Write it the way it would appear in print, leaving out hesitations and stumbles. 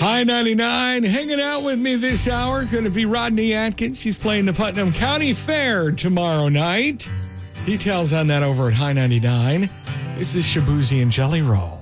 High 99, hanging out with me this hour. Going to be Rodney Atkins. He's playing the Putnam County Fair tomorrow night. Details on that over at High 99. This is Shabuzi and Jelly Roll.